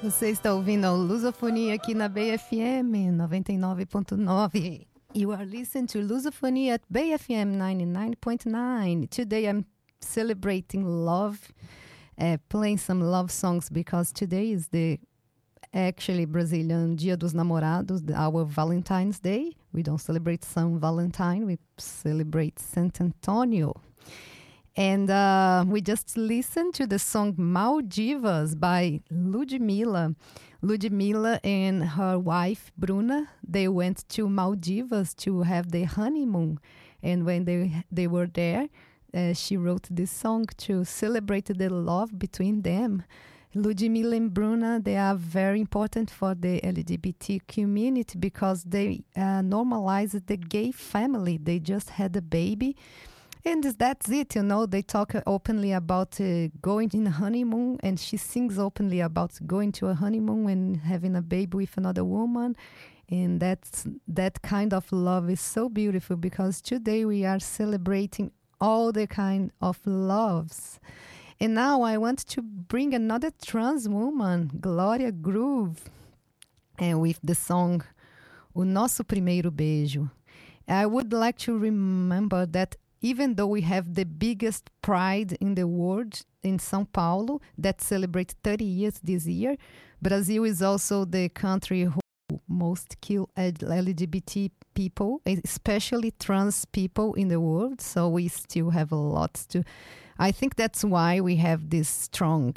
Você está ouvindo a Lusofonia aqui na Bay FM 99.9. You are listening to Lusofonia at Bay FM 99.9. Today I'm celebrating love, playing some love songs because today is the actually Brazilian Dia dos Namorados, our Valentine's Day. We don't celebrate San Valentine, we celebrate Sant Antonio. And we just listened to the song Maldivas by Ludmilla. Ludmilla and her wife, Bruna, they went to Maldivas to have their honeymoon. And when they were there, she wrote this song to celebrate the love between them. Ludmilla and Bruna, they are very important for the LGBT community because they normalized the gay family. They just had a baby. And that's it, you know, they talk openly about going in a honeymoon, and she sings openly about going to a honeymoon and having a baby with another woman. And that kind of love is so beautiful because today we are celebrating all the kind of loves. And now I want to bring another trans woman, Gloria Groove, with the song O Nosso Primeiro Beijo. I would like to remember that even though we have the biggest pride in the world in São Paulo that celebrates 30 years this year, Brazil is also the country who most kill LGBT people, especially trans people in the world. So we still have a lot to... I think that's why we have this strong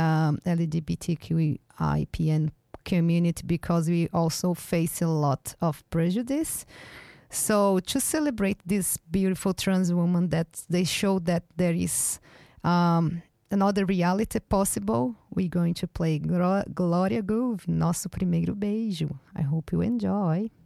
LGBTQIPN community, because we also face a lot of prejudice. So to celebrate this beautiful trans woman, that they show that there is another reality possible, we're going to play Gloria Groove, Nosso Primeiro Beijo. I hope you enjoy.